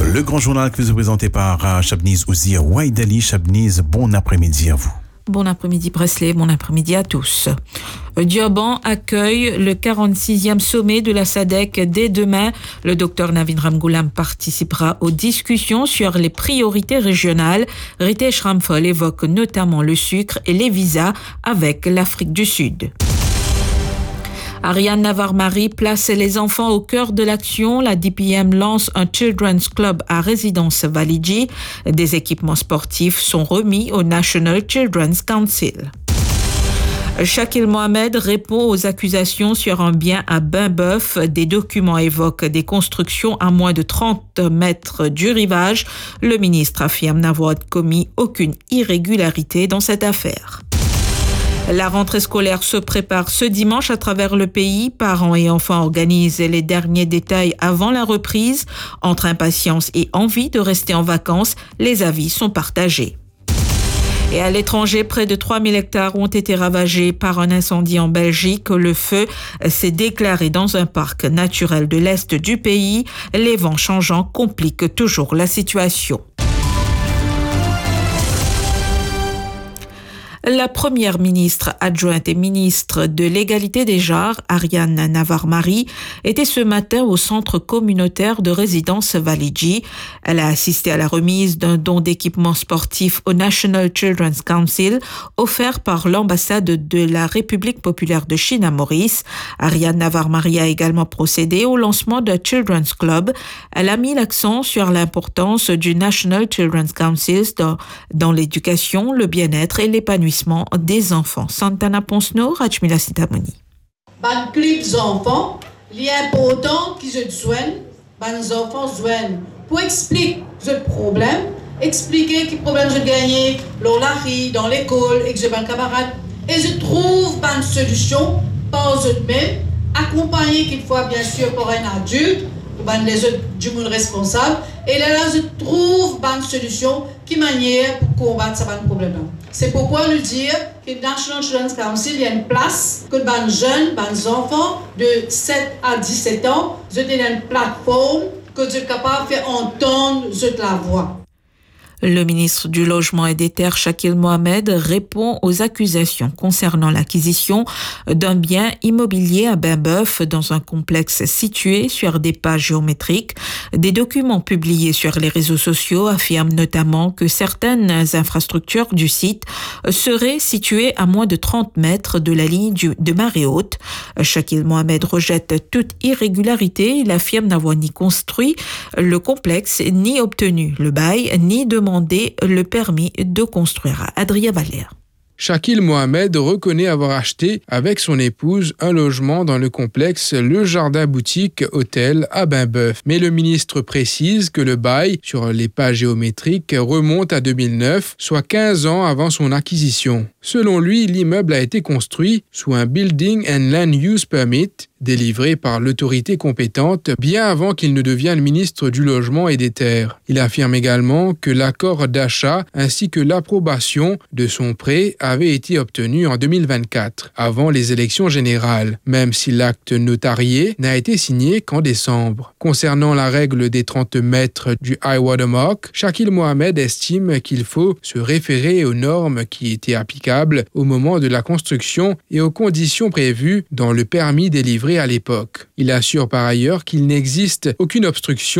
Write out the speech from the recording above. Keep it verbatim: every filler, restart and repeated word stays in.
Le grand journal que vous est présenté par Chabniz Ouzir Ouaidali. Chabniz, bon après-midi à vous. Bon après-midi Presley, bon après-midi à tous. Durban accueille le quarante-sixième sommet de la S A D C dès demain. Le docteur Navin Ramgoolam participera aux discussions sur les priorités régionales. Ritesh Ramphal évoque notamment le sucre et les visas avec l'Afrique du Sud. Ariane Navarre-Marie place les enfants au cœur de l'action. La D P M lance un Children's Club à résidence Validji. Des équipements sportifs sont remis au National Children's Council. Shakil Mohamed répond aux accusations sur un bien à Bain-Bœuf. Des documents évoquent des constructions à moins de trente mètres du rivage. Le ministre affirme n'avoir commis aucune irrégularité dans cette affaire. La rentrée scolaire se prépare ce dimanche à travers le pays. Parents et enfants organisent les derniers détails avant la reprise. Entre impatience et envie de rester en vacances, les avis sont partagés. Et à l'étranger, près de trois mille hectares ont été ravagés par un incendie en Belgique. Le feu s'est déclaré dans un parc naturel de l'Est du pays. Les vents changeants compliquent toujours la situation. La première ministre adjointe et ministre de l'égalité des genres, Ariane Navarre-Marie, était ce matin au centre communautaire de résidence Validji. Elle a assisté à la remise d'un don d'équipements sportifs au National Children's Council offert par l'ambassade de la République populaire de Chine à Maurice. Ariane Navarre-Marie a également procédé au lancement de Children's Club. Elle a mis l'accent sur l'importance du National Children's Council dans, dans l'éducation, le bien-être et l'épanouissement des enfants. Santana Ponsno, Rachmila Sitamoni. Ban clips enfants, l'important qu'ils se soignent, ban enfants soignent pour expliquer ce problème, expliquer quel problème je gagne, l'olari dans l'école, et que je ban camarade, et je trouve ban solution par eux-mêmes, accompagné qu'il faut bien sûr par un adulte, ban les autres du monde responsable, et là, là je trouve ban solution qui manière pour combattre ce problème. C'est pourquoi nous dire que le National Children's Council, il y a une place que les jeunes, les enfants de sept à dix-sept ans, ils ont une plateforme que ils sont capables de faire entendre la voix. Le ministre du Logement et des Terres, Shakil Mohamed, répond aux accusations concernant l'acquisition d'un bien immobilier à Bain-Bœuf dans un complexe situé sur des pas géométriques. Des documents publiés sur les réseaux sociaux affirment notamment que certaines infrastructures du site seraient situées à moins de trente mètres de la ligne de marée haute. Shakil Mohamed rejette toute irrégularité. Il affirme n'avoir ni construit le complexe, ni obtenu le bail, ni demandé le permis de construire. Adrien Valère. Shakil Mohamed reconnaît avoir acheté avec son épouse un logement dans le complexe Le Jardin Boutique Hôtel à Bain-Bœuf. Mais le ministre précise que le bail sur les pas géométriques remonte à deux mille neuf, soit quinze ans avant son acquisition. Selon lui, l'immeuble a été construit sous un Building and Land Use Permit délivré par l'autorité compétente bien avant qu'il ne devienne ministre du Logement et des Terres. Il affirme également que l'accord d'achat ainsi que l'approbation de son prêt avaient été obtenus en deux mille vingt-quatre, avant les élections générales, même si l'acte notarié n'a été signé qu'en décembre. Concernant la règle des trente mètres du high water mark, Shakil Mohamed estime qu'il faut se référer aux normes qui étaient applicables au moment de la construction et aux conditions prévues dans le permis délivré à l'époque. Il assure par ailleurs qu'il n'existe aucune obstruction